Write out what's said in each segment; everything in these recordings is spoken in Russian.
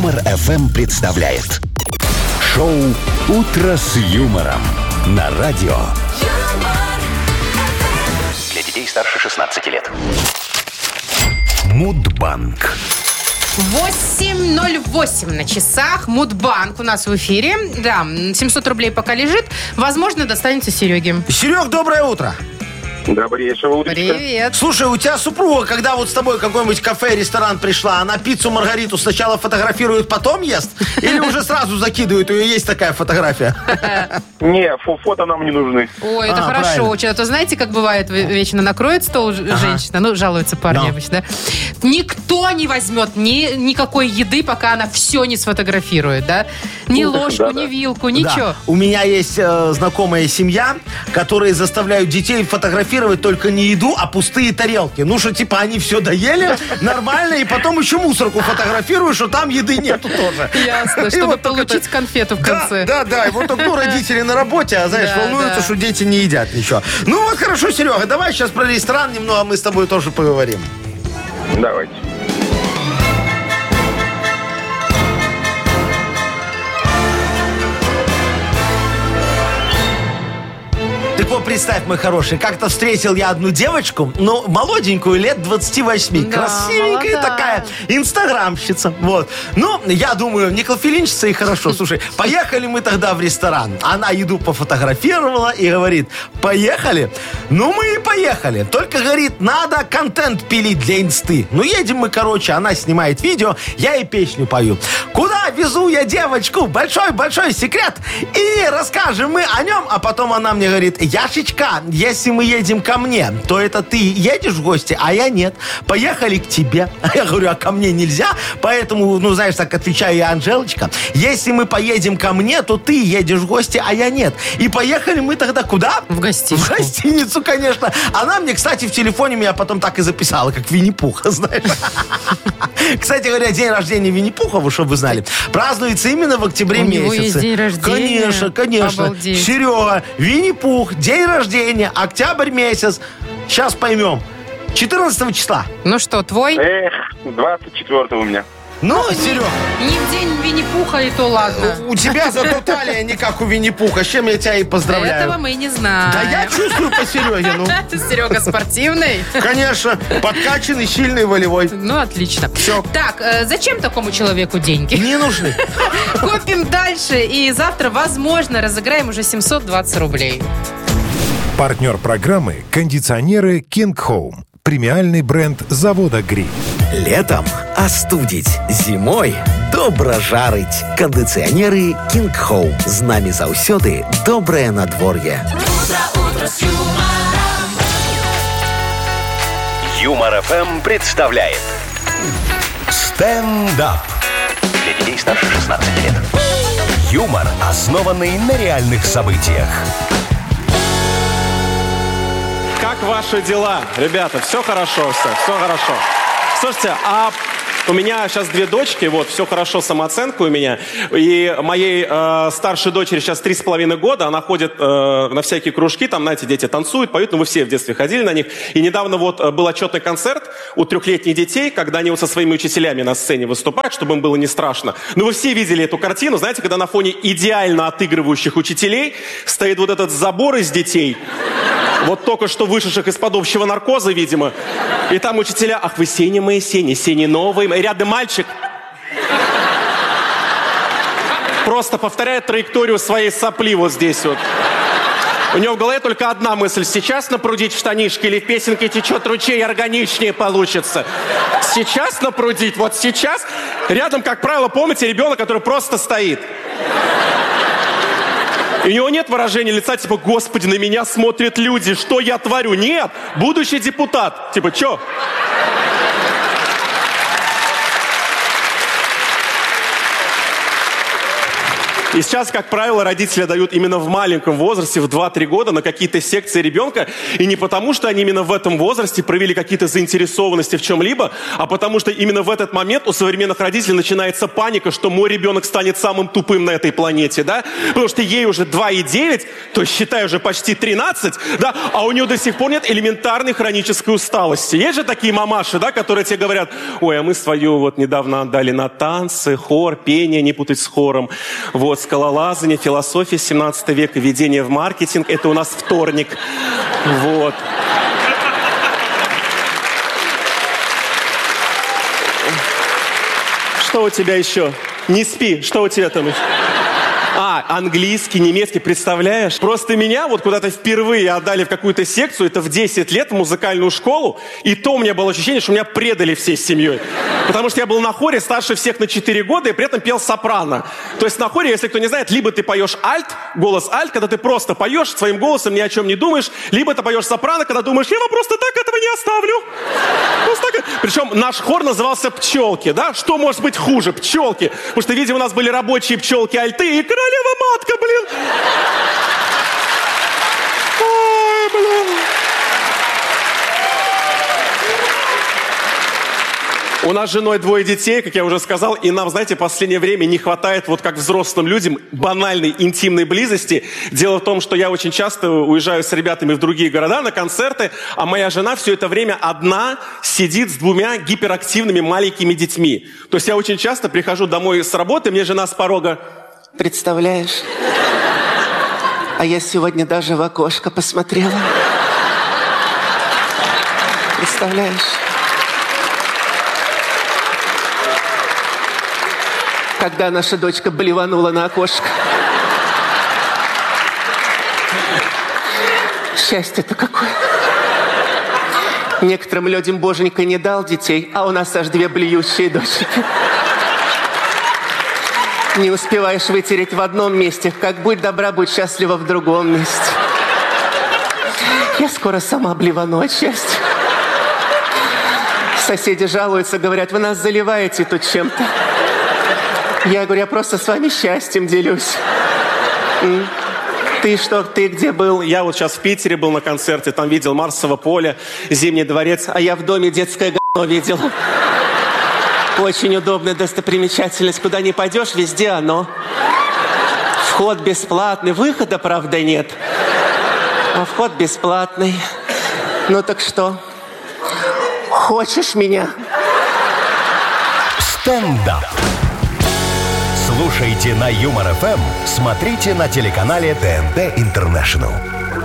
Юмор ФМ представляет шоу «Утро с юмором» на радио. Для детей старше 16 лет. Мудбанк. 8:08 на часах. Мудбанк у нас в эфире. Да, 700 рублей пока лежит. Возможно, достанется Сереге. Серег, доброе утро. Добрейшего утречка. Привет. Слушай, у тебя супруга, когда вот с тобой в какой-нибудь кафе, ресторан пришла, она пиццу Маргариту сначала фотографирует, потом ест? Или уже сразу закидывает? У нее есть такая фотография? Не, фото нам не нужны. Ой, это хорошо правильно. очень. А то знаете, как бывает, вечно накроет стол женщина, ну, жалуются парни Да. обычно, да? Никто не возьмет никакой еды, пока она все не сфотографирует, да? Ни ложку, Да-да. ни вилку, ничего. Да. У меня есть знакомая семья, которые заставляют детей фотографировать только не еду, а пустые тарелки. Ну, что, типа, они все доели, нормально, и потом еще мусорку фотографируют, что там еды нету тоже. Ясно, И чтобы вот только получить конфету в конце. Да. И вот только родители на работе, а знаешь, Да, волнуются, да. что дети не едят ничего. Ну вот хорошо, Серега, давай сейчас про ресторан немного мы с тобой тоже поговорим. Давайте. Так вот, представь, мой хороший, как-то встретил я одну девочку, ну, молоденькую, лет 28, Да, красивенькая молодая. такая, инстаграмщица, вот. Ну, я думаю, не клофелинщица и хорошо. Слушай, поехали мы тогда в ресторан. Она еду пофотографировала и говорит, поехали? Ну, мы и поехали. Только, говорит, надо контент пилить для инсты. Ну, едем мы, короче, она снимает видео, я ей песню пою. Куда везу я девочку? Большой-большой секрет. И расскажем мы о нем. А потом она мне говорит, Яшечка, если мы едем ко мне, то это ты едешь в гости, а я нет. Поехали к тебе. А я говорю, а ко мне нельзя? Поэтому, ну, знаешь, так отвечаю я, Анжелочка. Если мы поедем ко мне, то ты едешь в гости, а я нет. И поехали мы тогда куда? В гостиницу. В гостиницу, конечно. Она мне, кстати, в телефоне меня потом так и записала, как Винни-Пух, знаешь. Кстати говоря, день рождения Винни-Пуха, вы чтобы вы знали, празднуется именно в октябре У месяце. него есть день рождения? Конечно. Обалдеть. Серега, Винни-Пух, день рождения, октябрь месяц. Сейчас поймем. 14 числа. Ну что, твой? 24 у меня. Ну, Серега, Не в день Винни-Пуха, и то ладно. у тебя зато талия не как у Винни-Пуха. С чем я тебя и поздравляю. Этого мы не знаем. Да я чувствую по Сереге, ну. Серега спортивный? Конечно, подкачанный, сильный, волевой. Ну, отлично. Всё. Так, зачем такому человеку деньги? Не нужны. Копим дальше, и завтра, возможно, разыграем уже 720 рублей. Партнер программы «Кондиционеры King Home». Премиальный бренд завода «Гриль». Летом остудить, зимой добро жарить. Кондиционеры King Home. З нами заўсёды доброе надворье. Юмор ФМ представляет стендап. Для детей старше 16 лет. Юмор, основанный на реальных событиях. Как ваши дела, ребята? Все хорошо, все хорошо. Слушайте, а у меня сейчас 2 дочки, вот, все хорошо, самооценка у меня. И моей старшей дочери сейчас 3,5 года, она ходит на всякие кружки, там, знаете, дети танцуют, поют, ну, вы все в детстве ходили на них. И недавно вот был отчетный концерт у 3-летних детей, когда они вот со своими учителями на сцене выступают, чтобы им было не страшно. Ну, вы все видели эту картину, знаете, когда на фоне идеально отыгрывающих учителей стоит вот этот забор из детей, вот только что вышедших из-под общего наркоза, видимо. И там учителя, ах вы сени мои сени, сени новые. И рядом мальчик просто повторяет траекторию своей сопли вот здесь вот. У него в голове только одна мысль. Сейчас напрудить в штанишки или в песенке «Течет ручей» органичнее получится. Сейчас напрудить, вот сейчас. Рядом, как правило, помните, ребенок, который просто стоит. И у него нет выражения лица, типа, господи, на меня смотрят люди, что я творю? Нет, будущий депутат. Типа, чё? И сейчас, как правило, родители дают именно в маленьком возрасте, в 2-3 года, на какие-то секции ребенка. И не потому, что они именно в этом возрасте проявили какие-то заинтересованности в чем-либо, а потому что именно в этот момент у современных родителей начинается паника, что мой ребенок станет самым тупым на этой планете, да? Потому что ей уже 2,9, то есть, считай, уже почти 13, да? А у нее до сих пор нет элементарной хронической усталости. Есть же такие мамаши, да, которые тебе говорят: ой, а мы свою вот недавно отдали на танцы, хор, пение, не путать с хором, вот, скалолазание, философия 17 века, введение в маркетинг, это у нас вторник, вот. Что у тебя еще? Не спи, что у тебя там еще? Английский, немецкий, представляешь? Просто меня вот куда-то впервые отдали в какую-то секцию, это в 10 лет, в музыкальную школу, и то у меня было ощущение, что меня предали всей семьей. Потому что я был на хоре старше всех на 4 года и при этом пел сопрано. То есть на хоре, если кто не знает, либо ты поешь альт, голос альт, когда ты просто поешь своим голосом, ни о чем не думаешь, либо ты поешь сопрано, когда думаешь: я вам просто так этого не оставлю. Просто так. Причем наш хор назывался «Пчелки», да? Что может быть хуже? «Пчелки». Потому что, видимо, у нас были рабочие пчелки альты и королева матка, блин. Ой, блин. У нас с женой 2 детей, как я уже сказал, и нам, знаете, в последнее время не хватает, вот как взрослым людям, банальной интимной близости. Дело в том, что я очень часто уезжаю с ребятами в другие города на концерты, а моя жена все это время одна сидит с 2 гиперактивными маленькими детьми. То есть я очень часто прихожу домой с работы, мне жена с порога: представляешь, а я сегодня даже в окошко посмотрела. Представляешь? Когда наша дочка блеванула на окошко. Счастье-то какое. Некоторым людям боженька не дал детей, а у нас аж 2 блюющие дочки. Не успеваешь вытереть в одном месте, как будь добра, будь счастлива в другом месте. Я скоро сама блевану от счастья. Соседи жалуются, говорят: вы нас заливаете тут чем-то. Я говорю: я просто с вами счастьем делюсь. Ты что, ты где был? Я вот сейчас в Питере был на концерте, там видел Марсово поле, Зимний дворец, а я в доме детское говно видел. Очень удобная достопримечательность, куда ни пойдешь, везде оно. Вход бесплатный, выхода, правда, нет. А вход бесплатный. Ну так что, хочешь меня? Стендап. Слушайте на Юмор ФМ, смотрите на телеканале ТНТ Интернешнл.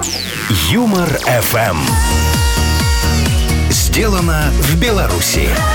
Юмор ФМ. Сделано в Беларуси.